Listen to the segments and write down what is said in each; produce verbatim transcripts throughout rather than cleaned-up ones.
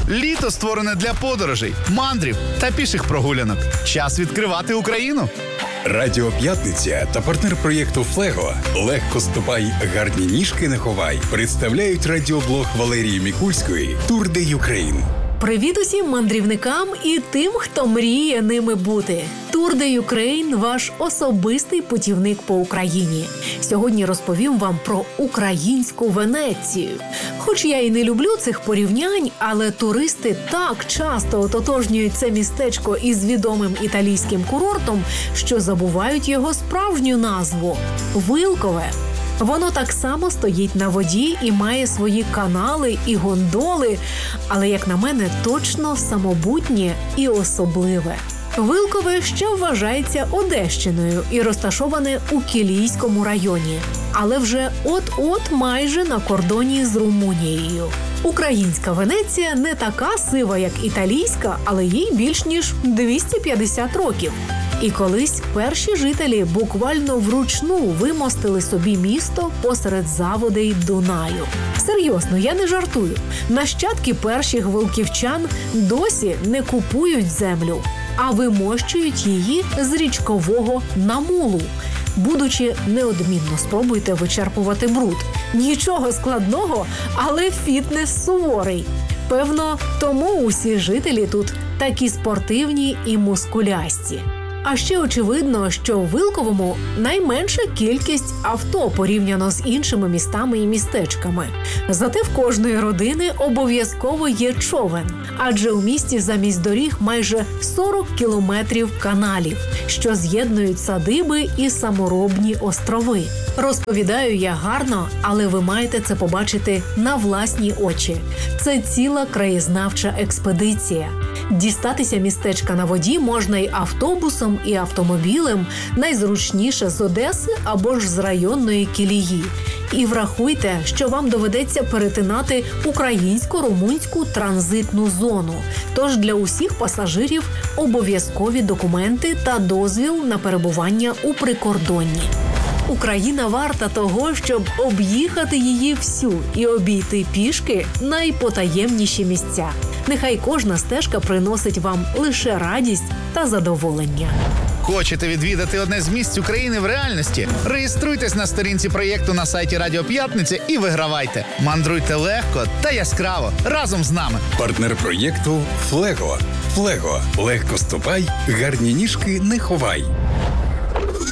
Літо створене для подорожей, мандрів та піших прогулянок. Час відкривати Україну. Радіо П'ятниця та партнер проєкту «Флего» «Легко ступай, гарні ніжки не ховай» представляють радіоблог Валерії Мікульської «Тур де Юкрейн». Привіт усім мандрівникам і тим, хто мріє ними бути. Тур де Юкрейн – ваш особистий путівник по Україні. Сьогодні розповім вам про українську Венецію. Хоч я і не люблю цих порівнянь, але туристи так часто ототожнюють це містечко із відомим італійським курортом, що забувають його справжню назву – Вилкове. Воно так само стоїть на воді і має свої канали і гондоли, але, як на мене, точно самобутнє і особливе. Вилкове ще вважається Одещиною і розташоване у Кілійському районі, але вже от-от майже на кордоні з Румунією. Українська Венеція не така сива, як італійська, але їй більш ніж двісті п'ятдесят років. І колись перші жителі буквально вручну вимостили собі місто посеред заводей Дунаю. Серйозно, я не жартую. Нащадки перших вилківчан досі не купують землю, а вимощують її з річкового намулу. Будучи неодмінно спробуйте вичерпувати бруд. Нічого складного, але фітнес суворий. Певно, тому усі жителі тут такі спортивні і мускулясті. А ще очевидно, що в Вилковому найменша кількість авто порівняно з іншими містами і містечками. Зате в кожної родини обов'язково є човен. Адже у місті замість доріг майже сорок кілометрів каналів, що з'єднують садиби і саморобні острови. Розповідаю я гарно, але ви маєте це побачити на власні очі. Це ціла краєзнавча експедиція. Дістатися містечка на воді можна і автобусом, і автомобілем, найзручніше з Одеси або ж з районної Кілії. І врахуйте, що вам доведеться перетинати українсько-румунську транзитну зону. Тож для усіх пасажирів обов'язкові документи та дозвіл на перебування у прикордонні. Україна варта того, щоб об'їхати її всю і обійти пішки найпотаємніші місця. Нехай кожна стежка приносить вам лише радість та задоволення. Хочете відвідати одне з місць України в реальності? Реєструйтесь на сторінці проєкту на сайті Радіо П'ятниця і вигравайте. Мандруйте легко та яскраво разом з нами. Партнер проєкту «Флего». «Флего» – легко ступай, гарні ніжки не ховай.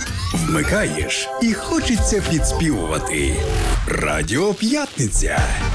Вмикаєш і хочеться підспівувати. Радіо П'ятниця.